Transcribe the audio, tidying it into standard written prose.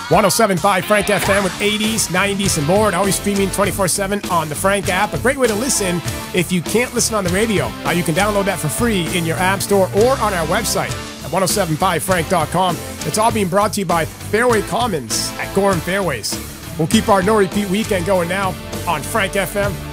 107.5 Frank FM with 80s, 90s, and more. And always streaming 24/7 on the Frank app. A great way to listen if you can't listen on the radio. You can download that for free in your app store or on our website at 1075frank.com. It's all being brought to you by Fairway Commons at Gorham Fairways. We'll keep our no repeat weekend going now on Frank FM.